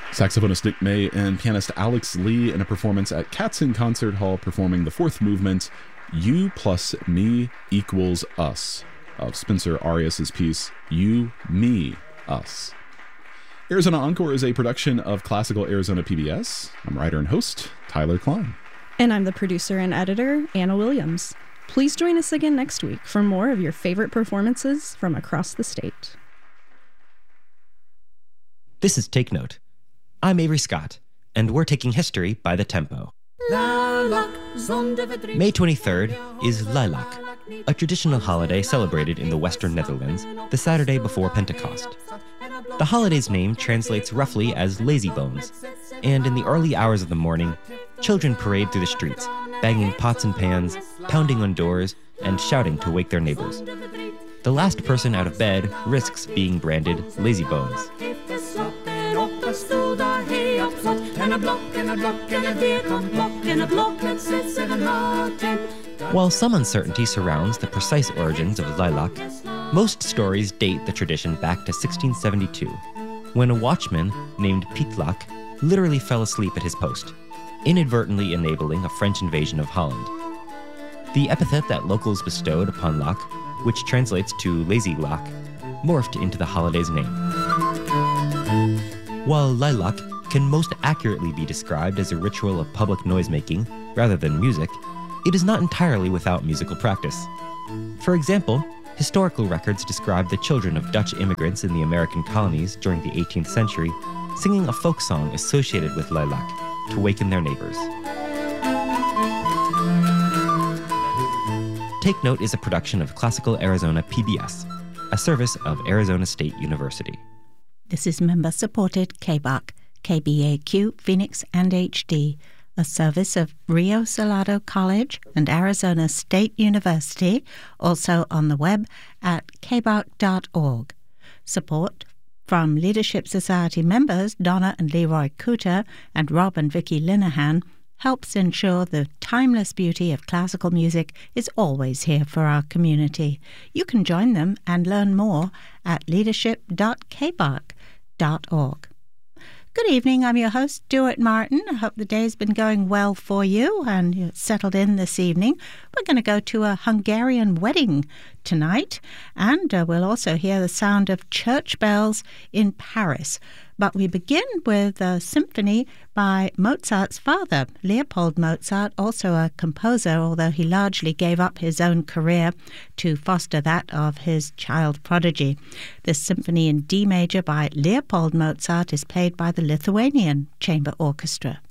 Saxophonist Nick May and pianist Alex Lee in a performance at Katzen Concert Hall performing the fourth movement, You Plus Me Equals Us, of Spencer Arias' piece, You, Me, Us. Arizona Encore is a production of Classical Arizona PBS. I'm writer and host, Tyler Klein. And I'm the producer and editor, Anna Williams. Please join us again next week for more of your favorite performances from across the state. This is Take Note. I'm Avery Scott, and we're taking history by the tempo. May 23rd is Lilac, a traditional holiday celebrated in the Western Netherlands the Saturday before Pentecost. The holiday's name translates roughly as lazy bones, and in the early hours of the morning, children parade through the streets, banging pots and pans, pounding on doors, and shouting to wake their neighbors. The last person out of bed risks being branded lazy bones. While some uncertainty surrounds the precise origins of lilac, most stories date the tradition back to 1672, when a watchman named Pietlak literally fell asleep at his post, inadvertently enabling a French invasion of Holland. The epithet that locals bestowed upon Lac, which translates to lazy Lac, morphed into the holiday's name. While lilac can most accurately be described as a ritual of public noisemaking rather than music, it is not entirely without musical practice. For example, historical records describe the children of Dutch immigrants in the American colonies during the 18th century singing a folk song associated with lilac to waken their neighbors. Take Note is a production of Classical Arizona PBS, a service of Arizona State University. This is member-supported KBAQ, KBAQ, Phoenix, and HD, a service of Rio Salado College and Arizona State University, also on the web at kbaq.org. Support from Leadership Society members Donna and Leroy Cooter and Rob and Vicky Linehan helps ensure the timeless beauty of classical music is always here for our community. You can join them and learn more at leadership.kbaq.org. Good evening, I'm your host, Stuart Martin. I hope the day's been going well for you and you're settled in this evening. We're going to go to a Hungarian wedding tonight, and we'll also hear the sound of church bells in Paris. But we begin with a symphony by Mozart's father, Leopold Mozart, also a composer, although he largely gave up his own career to foster that of his child prodigy. This symphony in D major by Leopold Mozart is played by the Lithuanian Chamber Orchestra.